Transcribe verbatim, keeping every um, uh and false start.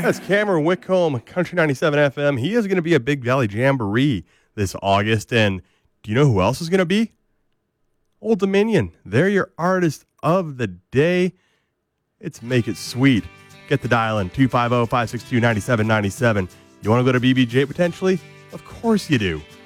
That's Cameron Wickholm, Country ninety-seven F M. He is going to be at Big Valley Jamboree this August. And do you know who else is going to be? Old Dominion. They're your artist of the day. It's Make It Sweet. Get the dial in, two five zero, five six two, nine seven nine seven. You want to go to B B J potentially? Of course you do.